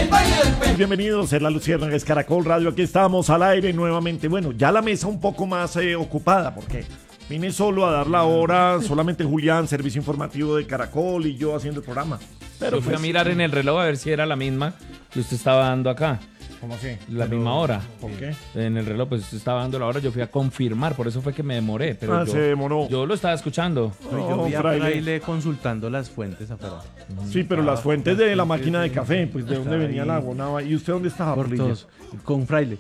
Bienvenidos a La Luciérnaga, es Caracol Radio, aquí estamos al aire nuevamente. Bueno, ya la mesa un poco más ocupada, porque vine solo a dar la hora, solamente Julián, servicio informativo de Caracol, y yo haciendo el programa. Pero fui a mirar en el reloj a ver si era la misma que usted estaba dando acá. ¿Cómo así? La misma hora. ¿Por qué? En el reloj, pues usted estaba dando la hora, yo fui a confirmar, por eso fue que me demoré. Pero se demoró. Yo lo estaba escuchando. Yo vi a Fraile. Fraile consultando las fuentes afuera. Sí, pero las fuentes de la máquina de café, pues de dónde venía el agua. Nada. ¿Y usted dónde estaba, Por Polilla? todos. Con Fraile.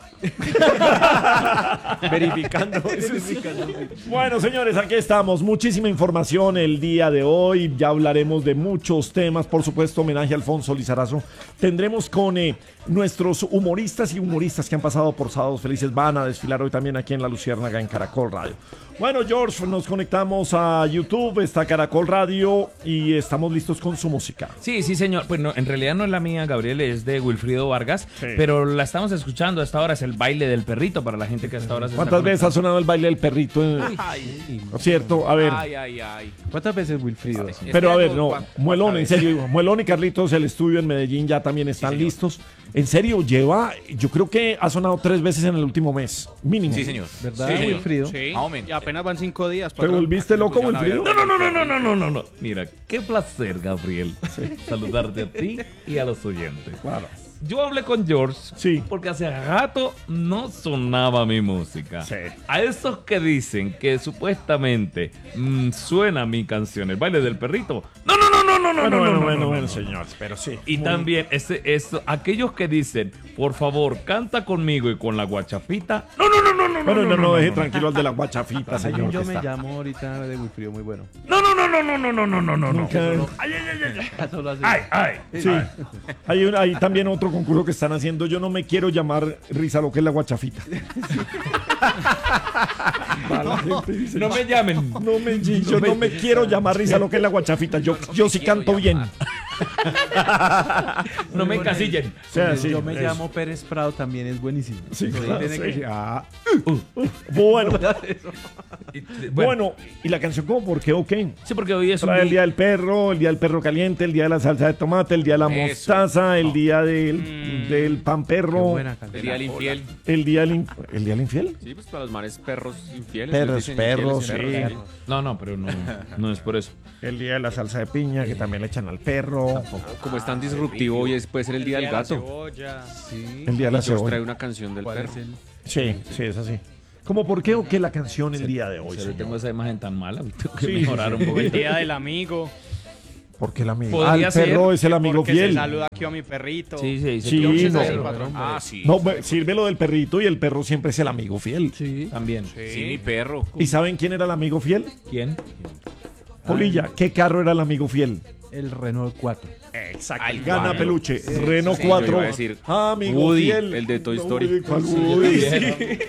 Verificando. Bueno, señores, aquí estamos. Muchísima información el día de hoy. Ya hablaremos de muchos temas. Por supuesto, homenaje a Alfonso Lizarazo. Tendremos con nuestros humoristas y humoristas que han pasado por Sábados Felices. Van a desfilar hoy también aquí en La Luciérnaga, en Caracol Radio. Bueno, George, nos conectamos a YouTube. Está Caracol Radio y estamos listos con su música. Sí, señor. Pues no, en realidad no es la mía, Gabriel, es de Wilfrido Vargas. Sí. Pero la estamos escuchando. Hasta ahora es el baile del perrito para la gente que hasta ahora se ¿Cuántas está veces ha sonado el baile del perrito? ¿Cierto? A ver. Ay. ¿Cuántas veces Wilfrido? Pero a ver, no, Muelón, en serio, Muelón y Carlitos, el estudio en Medellín ya también están listos. En serio, yo creo que ha sonado 3 veces en el último mes, mínimo. Sí, señor. ¿Verdad, Sí, señor. Wilfrido? Sí. Y apenas van 5 días. ¿Te volviste loco, Wilfrido? No. Mira, qué placer, Gabriel, saludarte a ti y a los oyentes. Claro. Yo hablé con George Sí. porque hace rato no sonaba mi música. Sí. A esos que dicen que supuestamente suena mi canción, el baile del perrito. No. Bueno, señores, pero sí. Y también aquellos que dicen, por favor, canta conmigo y con la guachafita. No, deje tranquilo al de la guachafita, señor. Yo que me está. llamo ahorita de Wilfrido, muy bueno. No. Nunca- Solo así. Sí. Hay también otro concurso que están haciendo. Yo no me quiero llamar Risa, lo que es la guachafita. La gente dice, No me llamen. yo no me quiero llamar Risa, lo que es la guachafita. Yo sí canto bien. No me encasillen. O sea, sí, Yo me eso. llamo Pérez Prado, también es buenísimo. Sí, claro, Tiene sí. que- Ah. Bueno, ¿y la canción cómo? ¿Por qué o qué? Sí, porque hoy es un Trae el día. día del perro caliente, el día de la salsa de tomate, el día de la Eso. mostaza, el día del pan Qué perro, buena canción. El día del infiel. el día del infiel. Sí, pues para los manes perros infieles. Perros, les dicen perros, infieles, sí. No, pero no es por eso. El día de la salsa de piña, que también le echan al perro. Como es tan disruptivo, hoy puede ser el día del gato. El día de la George trae cebolla. una canción del ¿Cuál perro. es el? Sí, es así. ¿Cómo por qué o qué la canción el día de hoy, Yo señor? tengo esa imagen tan mala, tengo que Sí, mejorar un poco. El día del amigo. ¿Por qué el amigo? Podría El perro ser es el amigo Porque se fiel. saluda aquí a mi perrito. Sí, Sí, George no. es el patrón. Ah, sí. No, sirve lo del perrito y el perro siempre es el amigo fiel. Sí. También. Sí, mi perro. ¿Y saben quién era el amigo fiel? ¿Quién? Polilla, ¿qué carro era el amigo fiel? El Renault 4. Exacto. Ay, Gana Mario. peluche. Renault Sí, yo 4. iba a decir Amigo Woody, fiel. el de Toy Story. Woody, ¿cuál Woody? Sí.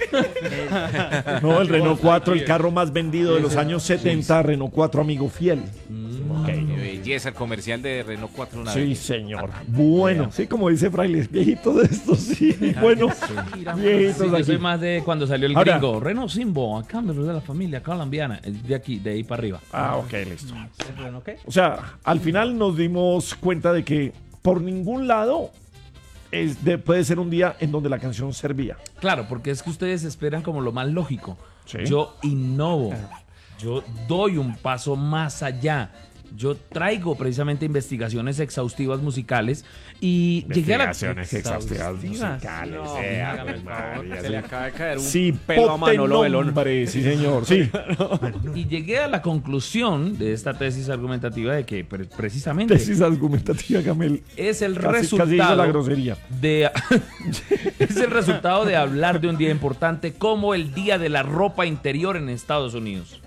No, el Renault 4, el carro más vendido de los años 70. Renault 4, amigo fiel. Qué belleza, el comercial de Renault 4 una Sí, vez. señor. Bueno, sí, como dice Fraile, viejito de estos, sí. Bueno, viejitos Sí, yo aquí. soy más de cuando salió el Ahora- gringo. Renault Simbo, acá me de la familia colombiana. De aquí, de ahí para arriba. Ah, ok, listo. ¿El Renault qué? O sea, al final nos dimos cuenta de que por ningún lado puede ser un día en donde la canción servía. Claro, porque es que ustedes esperan como lo más lógico. Sí. Yo innovo. Yo doy un paso más allá. Yo traigo precisamente investigaciones exhaustivas musicales y llegué a la... exhaustivas musicales. Se le acaba de caer un Sí, pelo a Manolo Belón. hombre, sí, señor, sí. Y llegué a la conclusión de esta tesis argumentativa de que precisamente Tesis argumentativa, Camel. es el Casi hizo resultado la grosería. de es el resultado de hablar de un día importante como el Día de la Ropa Interior en Estados Unidos.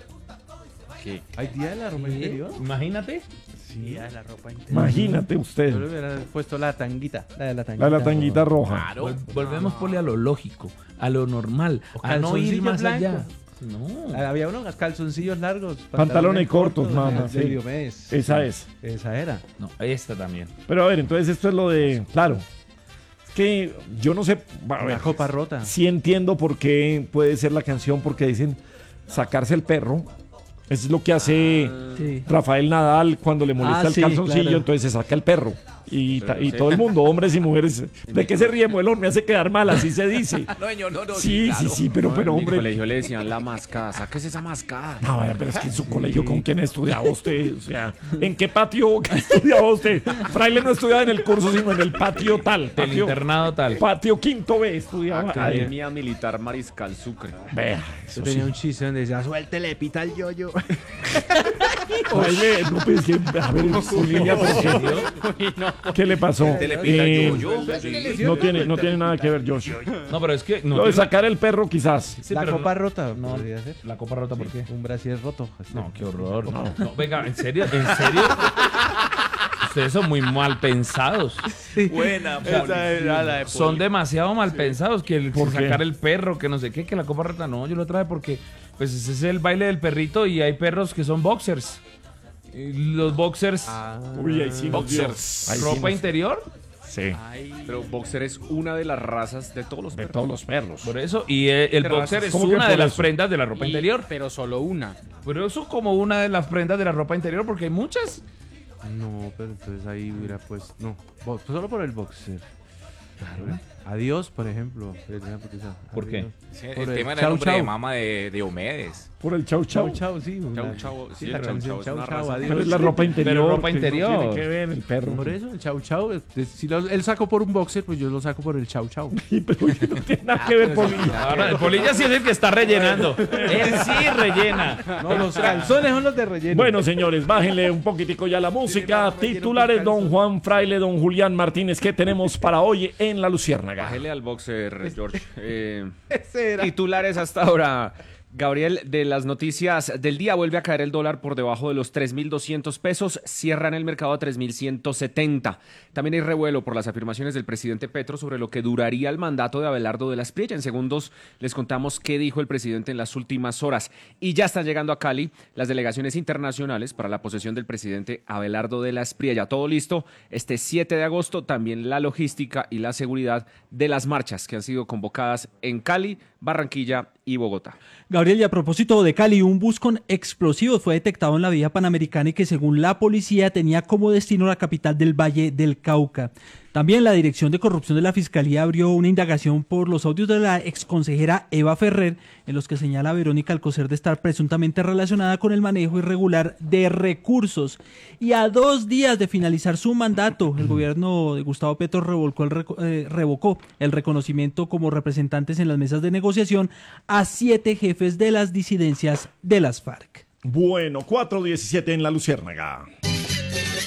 ¿Hay día de la ropa interior? Imagínate. Sí, de la ropa interior. Imagínate Yo usted, le hubiera puesto la tanguita. La de la tanguita. la tanguita roja. Claro. Volvemos Poli, a lo lógico, a lo normal, O a no ir calzoncillo más allá. blanco. No. Había unos calzoncillos largos. Pantalones cortos, mamá, De sí. Diomedes. Esa es. Esa era. No, esta también. Pero a ver, entonces esto es lo de... Claro, es que yo no sé... A ver, Una copa rota. sí entiendo por qué puede ser la canción, porque dicen sacarse el perro. Eso es lo que hace Sí. Rafael Nadal cuando le molesta Ah, el sí, calzoncillo, claro. entonces se saca el perro. y todo el mundo, hombres y mujeres. ¿De qué se ríe, Muelón? Me hace quedar mal, así se dice. No, Sí, pero En mi hombre. colegio le decían la mascada. Sáquese esa mascada. No, vaya, pero es que en su colegio, ¿con quién estudiaba usted? O sea, ¿en qué patio estudiaba usted? Fraile no estudiaba en el curso, sino en el patio tal. Del Patio, internado tal. patio quinto B estudiaba. Ahí. Academia Militar Mariscal Sucre. Vea, Yo eso tenía sí. un chiste donde decía, suéltele, pita el yoyo. Fraile, no pensé, a ver, Julián, ¿qué le pasó? Te le pita yo. No tiene nada que ver, Josh. No, pero es que. No Lo de tiene- sacar el perro, quizás. Sí, La pero copa no- rota, no. podría ser. ¿La copa rota por qué? Un brasier roto. así. No, qué horror. No, venga, ¿en serio? ¿En serio? Ustedes son muy mal pensados. Buena, Esa era la de Son demasiado mal pensados que el ¿Por qué? sacar el perro, que no sé qué, que la copa rota. No, yo lo traje porque pues ese es el baile del perrito y hay perros que son boxers. Y los boxers, Uy, ahí sí nos dio. Boxers. Ahí sí ropa nos- interior, Sí, Pero boxer es una de las razas de todos los de perros. todos los perros. por eso. Y el boxer es ¿Cómo que una de por las eso? prendas de la ropa interior. Pero solo una. Pero eso como una de las prendas de la ropa interior porque hay muchas. No, pero entonces ahí hubiera pues, no, solo por el boxer. Claro. Adiós, por ejemplo. ¿Por qué? Adiós. Sí, Por el tema era el chau, nombre de chau. mama de Diomedes. Por el chau chau. Chau, chau, sí. Chau, chau. Sí, Sí, la el chau, canción chau es chau, una chau, raza. adiós. Pero es la ropa interior. ropa que no interior. tiene que ver el perro. Por eso, el chau chau. Si él sacó por un boxer, pues yo lo saco por el chau chau. Sí, pero no tiene nada que ver Polilla. Ahora, el polilla sí es el que está rellenando. Él sí rellena. No, los calzones son los de relleno. Bueno, señores, bájenle un poquitico ya la música. Titulares, don Juan Fraile, don Julián Martínez. ¿Qué tenemos para hoy en La Luciérnaga? Bájele al boxer, George. Ese era. Titulares hasta ahora. Gabriel, de las noticias del día, vuelve a caer el dólar por debajo de los 3.200 pesos, cierra en el mercado a 3.170. También hay revuelo por las afirmaciones del presidente Petro sobre lo que duraría el mandato de Abelardo de la Espriella. En segundos les contamos qué dijo el presidente en las últimas horas. Y ya están llegando a Cali las delegaciones internacionales para la posesión del presidente Abelardo de la Espriella. Todo listo este 7 de agosto, también la logística y la seguridad de las marchas que han sido convocadas en Cali, Barranquilla y Bogotá. Gabriel, y a propósito de Cali, un bus con explosivos fue detectado en la vía panamericana y que según la policía tenía como destino la capital del Valle del Cauca. También la Dirección de Corrupción de la Fiscalía abrió una indagación por los audios de la exconsejera Eva Ferrer, en los que señala a Verónica Alcocer de estar presuntamente relacionada con el manejo irregular de recursos. Y a 2 días de finalizar su mandato, el gobierno de Gustavo Petro revocó el reconocimiento como representantes en las mesas de negociación a 7 jefes de las disidencias de las FARC. Bueno, 4:17 en La Luciérnaga.